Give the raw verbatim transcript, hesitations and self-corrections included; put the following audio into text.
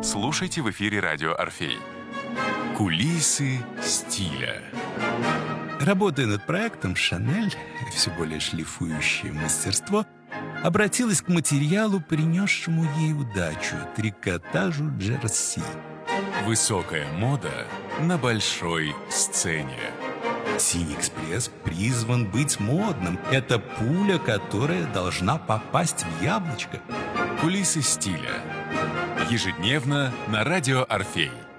слушайте в эфире радио «Орфей». Кулисы стиля. Работая над проектом, Шанель, все более шлифующее мастерство, обратилась к материалу, принесшему ей удачу – трикотажу джерси. Высокая мода на большой сцене. «Синий экспресс» призван быть модным. Это пуля, которая должна попасть в яблочко. Кулисы стиля. Ежедневно на радио «Орфей».